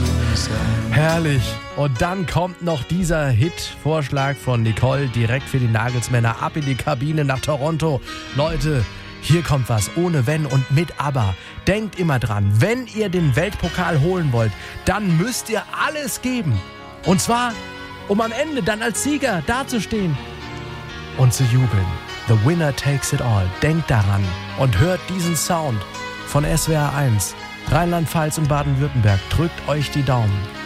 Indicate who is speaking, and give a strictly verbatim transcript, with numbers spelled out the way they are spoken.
Speaker 1: Herrlich. Und dann kommt noch dieser Hit-Vorschlag von Nicole direkt für die Nagelsmänner. Ab in die Kabine nach Toronto. Leute, hier kommt was ohne Wenn und mit Aber. Denkt immer dran, wenn ihr den Weltpokal holen wollt, dann müsst ihr alles geben. Und zwar, um am Ende dann als Sieger dazustehen und zu jubeln. The winner takes it all. Denkt daran und hört diesen Sound von S W R eins. Rheinland-Pfalz und Baden-Württemberg. Drückt euch die Daumen.